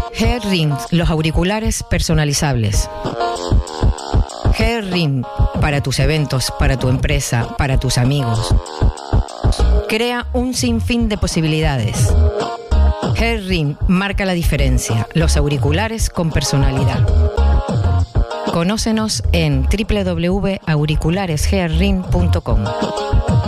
Headring, los auriculares personalizables. Headring, para tus eventos, para tu empresa, para tus amigos. Crea un sinfín de posibilidades. Headring marca la diferencia. Los auriculares con personalidad. Conócenos en www.auricularesheadring.com.